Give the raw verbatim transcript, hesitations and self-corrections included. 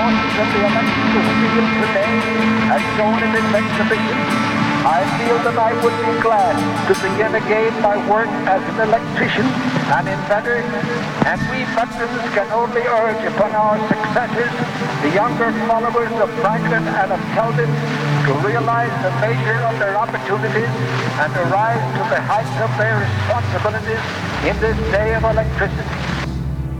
forces of the electrical field today has shown in its exhibition, I feel that I would be glad to begin again my work as an electrician and inventor, and we veterans can only urge upon our successors, the younger followers of Franklin and of Kelvin, to realize the measure of their opportunities and to rise to the heights of their responsibilities in this day of electricity.